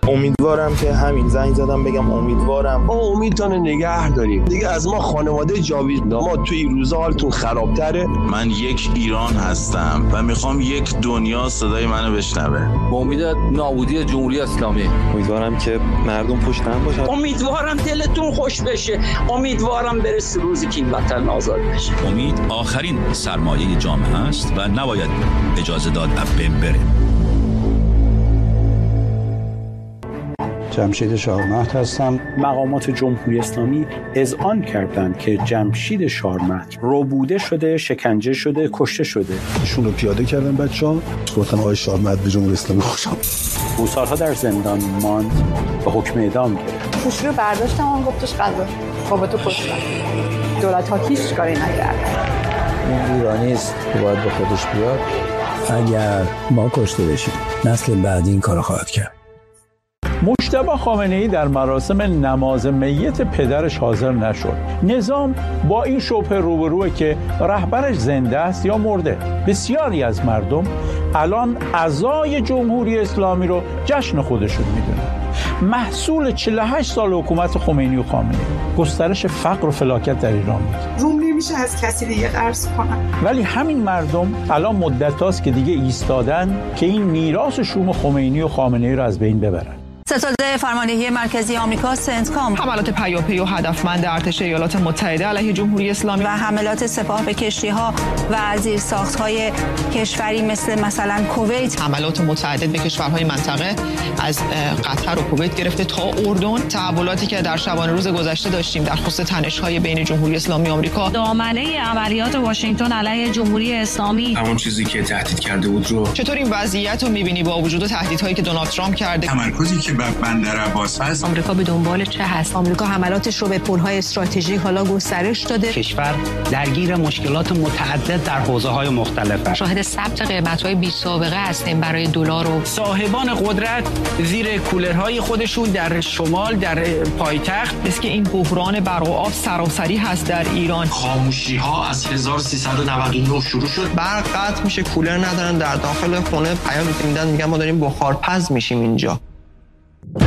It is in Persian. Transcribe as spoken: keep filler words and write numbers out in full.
امیدوارم که همین زنگ زدم بگم امیدوارم ما امیدتون نگه داریم دیگه. از ما خانواده جاوید ما توی این روزا حالتون خرابتره. من یک ایران هستم و میخوام یک دنیا صدای منو بشنوه. با امید نابودی جمهوری اسلامی. امیدوارم که مردم پشت هم باشن. امیدوارم دلتون خوش بشه. امیدوارم برسه روزی که این وطن آزاد بشه. امید آخرین سرمایه جامعه است و نباید اجازه داد از بین بره. جمشید شارمهد هستم. مقامات جمهوری اسلامی اذعان کردند که جمشید شارمهد ربوده شده، شکنجه شده، کشته شده. ایشون رو پیاده کردن بچه‌ها. گفتن آقای شارمهد به جمهوری اسلامی خوش آمد. او سالها در زندان ماند و حکم اعدام گرفت. گوشی رو برداشتم اون گفتش قضا. بابا تو کشتن. دولت‌ها هیچ کاری نکردن. این ایرانی است که باید به خودش بیاد. اگر ما کشته بشیم نسل بعدی این کارو خواهد کرد. مجتبی خامنه‌ای در مراسم نماز میت پدرش حاضر نشد. نظام با این شبهه روبروه که رهبرش زنده است یا مرده. بسیاری از مردم الان عزای جمهوری اسلامی رو جشن خودشون میدونن. محصول چهل و هشت سال حکومت خمینی و خامنه‌ای گسترش فقر و فلاکت در ایران بود. روم نمیشه از کسی دیگه قرض کنن. ولی همین مردم الان مدت هاست که دیگه ایستادن که این میراث شوم خمینی و خامنه‌ای رو از بین ببرن. ستاد فرماندهی مرکزی آمریکا سنتکام حملات پیاپی و هدفمند ارتش ایالات متحده علیه جمهوری اسلامی و حملات سپاه به کشتی‌ها و زیرساخت‌های کشوری مثل مثلا کویت، حملات متعدد به کشورهای منطقه از قطر و کویت گرفته تا اردن، تحولاتی که در شبانه روز گذشته داشتیم در خصوص تنش‌های بین جمهوری اسلامی آمریکا، دامنه عملیات واشنگتن علیه جمهوری اسلامی، همون چیزی که تهدید کرده بود رو. چطور این وضعیت رو می‌بینی با وجود تهدیدهایی که دونالد ترامپ کرده؟ تمرکزی که بندر عباس هست. آمریکا به دنبال چه هست؟ آمریکا حملاتش رو به پل‌های استراتژیک حالا گسترش داده. کشور درگیر مشکلات متعدد در حوزه‌های مختلف. شاهد ثبت قیمت‌های بی‌سابقه هستیم برای دلار و صاحبان قدرت زیر کولرهای خودشون در شمال در پایتخت. است که این بحران برق و آب سراسری هست در ایران. خاموشی‌ها از هزار و سیصد و نود و نه شروع شد. برق قطع میشه، کولر ندارن در داخل خونه، پیام میدن میگن ما داریم بخارپز میشیم اینجا.